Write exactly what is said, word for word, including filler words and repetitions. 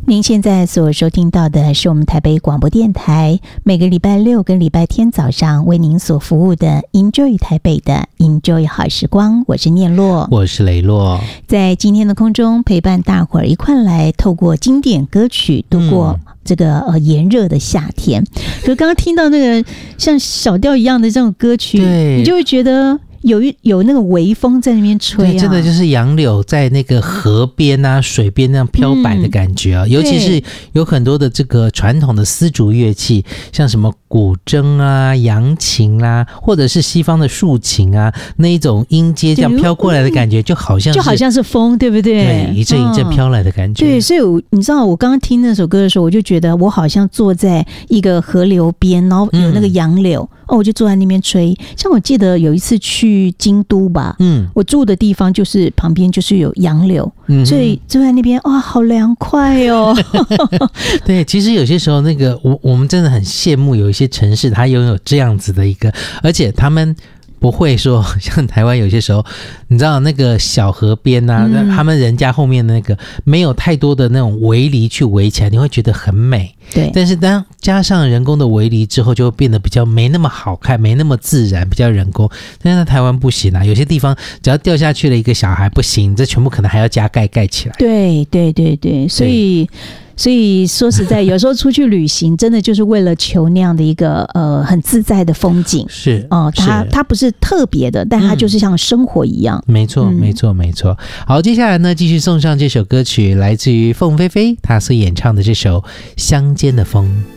您现在所收听到的是我们台北广播电台每个礼拜六跟礼拜天早上为您所服务的 Enjoy 台北的 Enjoy 好时光，我是念洛， 我是雷洛， 在今天的空中陪伴大伙儿一块来透过经典歌曲度过这个呃炎热的夏天。可是刚刚听到那个像小调一样的这种歌曲，你就会觉得有一有那个微风在那边吹啊， 对，真的就是杨柳在那个河边啊、水边那样飘摆的感觉啊、嗯。尤其是有很多的这个传统的丝竹乐器，像什么古筝啊、扬琴啦、啊，或者是西方的竖琴啊，那一种音阶这样飘过来的感觉，就好像是就好像是风，对不对？ 对，一阵一阵飘来的感觉。 嗯、对，所以我你知道，我刚刚听那首歌的时候，我就觉得我好像坐在一个河流边，然后有那个杨柳。嗯哦，我就坐在那边吹。像我记得有一次去京都吧，嗯，我住的地方就是旁边就是有杨柳，嗯，所以坐在那边，哇，好凉快哦。 对，其实有些时候那个我我们真的很羡慕有一些城市，它拥有这样子的一个，而且他们不会说像台湾有些时候，你知道那个小河边啊、嗯，他们人家后面那个没有太多的那种围篱去围起来，你会觉得很美。 对， 但是当加上人工的围篱之后，就会变得比较没那么好看，没那么自然，比较人工。但是在台湾不行啊，有些地方只要掉下去了一个小孩不行，这全部可能还要加盖盖起来。 对对对对，所以所以说实在，有时候出去旅行，真的就是为了求那样的一个呃很自在的风景。 是哦、呃，它它不是特别的，但它就是像生活一样。 嗯、没错，没错，没错。好，接下来呢，继续送上这首歌曲，来自于凤飞飞她所演唱的这首《乡间的风》。